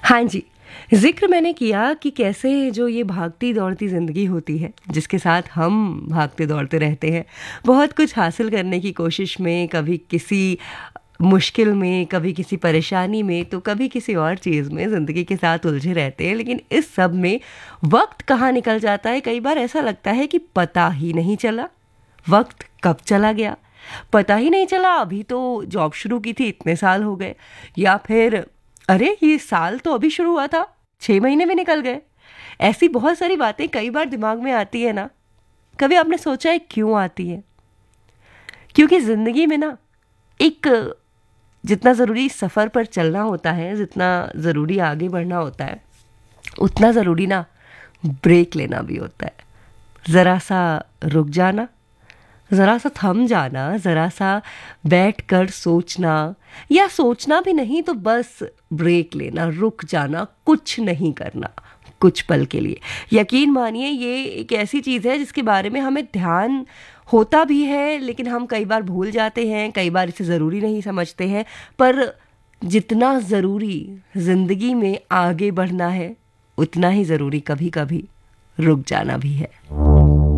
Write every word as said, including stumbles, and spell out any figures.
हाँ जी, ज़िक्र मैंने किया कि कैसे जो ये भागती-दौड़ती ज़िंदगी होती है, जिसके साथ हम भागते-दौड़ते रहते हैं, बहुत कुछ हासिल करने की कोशिश में, कभी किसी मुश्किल में, कभी किसी परेशानी में, तो कभी किसी और चीज़ में ज़िंदगी के साथ उलझे रहते हैं। लेकिन इस सब में वक़्त कहाँ निकल जाता है, कई बार ऐसा लगता है कि पता ही नहीं चला, वक़्त कब चला गया। पता ही नहीं चला, अभी तो जॉब शुरू की थी, इतने साल हो गए, या फिर अरे! ये साल तो अभी शुरू हुआ था, छह महीने भी निकल गए। ऐसी बहुत सारी बातें कई बार दिमाग में आती है ना, कभी आपने सोचा है क्यों आती है? क्योंकि ज़िंदगी में ना एक जितना ज़रूरी सफ़र पर चलना होता है, जितना ज़रूरी आगे बढ़ना होता है, उतना ज़रूरी ना ब्रेक लेना भी होता है। ज़रा-सा रुक जाना, ज़रा-सा थम जाना, ज़रा-सा बैठकर सोचना, या सोचना भी नहीं तो बस ब्रेक लेना, रुक जाना, कुछ नहीं करना कुछ पल के लिए। यकीन मानिए ये एक ऐसी चीज़ है जिसके बारे में हमें ध्यान होता भी है, लेकिन हम कई बार भूल जाते हैं, कई बार इसे ज़रूरी नहीं समझते हैं। पर जितना ज़रूरी ज़िंदगी में आगे बढ़ना है, उतना ही ज़रूरी कभी-कभी रुक जाना भी है।